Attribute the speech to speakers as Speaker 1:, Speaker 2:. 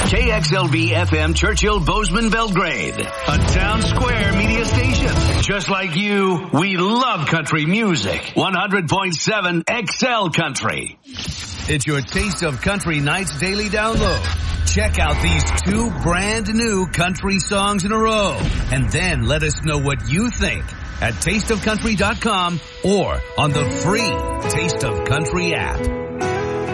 Speaker 1: KXLV FM Churchill Bozeman Belgrade, a town square media station. Just like you, we love country music. 100.7 XL Country. It's your Taste of Country Nights daily download. Check out these 2 brand new country songs in a row, and then let us know what you think at tasteofcountry.com or on the free Taste of Country app.